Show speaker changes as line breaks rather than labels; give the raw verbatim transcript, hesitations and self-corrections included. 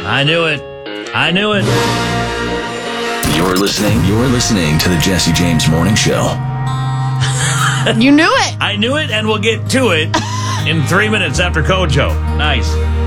I knew it. I knew it.
You're listening. You're listening to the Jesse James Morning Show.
You knew it.
I knew it, and we'll get to it in three minutes after Kojo. Nice.